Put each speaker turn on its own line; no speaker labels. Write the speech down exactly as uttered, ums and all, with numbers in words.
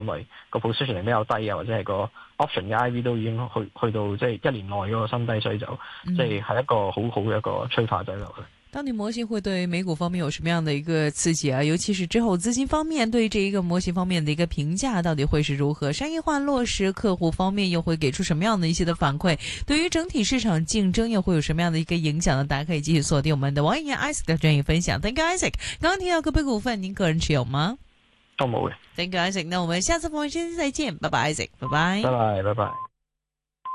因為個 position 比較低啊，或者係個 option 嘅 I V 都已經去去到即係一年內嗰個新低，所以就即係係一個好好嘅一個催化劑咯。
當地模型會對美股方面有什麼樣的一個刺激啊？尤其是之後資金方面對這一個模型方面的一個評價到底會是如何？商業化落實，客戶方面又會給出什麼樣的一些的反饋？對於整體市場競爭又會有什麼樣的一個影響呢？大家可以繼續鎖定我們的王逸研 Isaac 的專業分享。Thank you Isaac。剛剛提到個別股份，您個人持有嗎？
都冇嘅。
Thank you Isaac。那我們下次訪問時間再見，拜拜 Isaac，拜拜。
拜拜，拜拜。